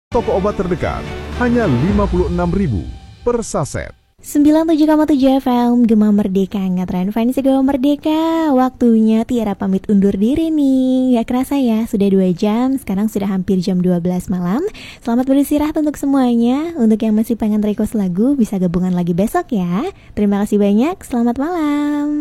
Toko obat terdekat hanya Rp56.000 per saset. 97,7 FM Gema Merdeka, ngetren fans Gema Merdeka. Waktunya Tiara pamit undur diri nih. Gak kerasa ya, sudah 2 jam. Sekarang sudah hampir jam 12 malam. Selamat beristirahat untuk semuanya. Untuk yang masih pengen request lagu, bisa gabungan lagi besok ya. Terima kasih banyak, selamat malam.